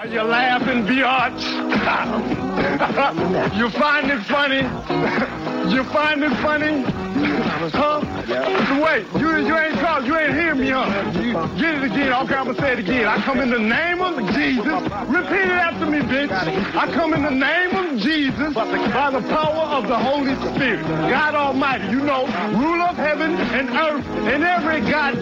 You laughing, biatch? You find it funny? You find it funny? Huh? Wait, you ain't called, you ain't hear me, huh? Get it again. Okay, I'm gonna say it again. I come in the name of Jesus. Repeat it after me, bitch. I come in the name of Jesus by the power of the Holy Spirit. God Almighty, you know, rule of heaven and earth and every goddamn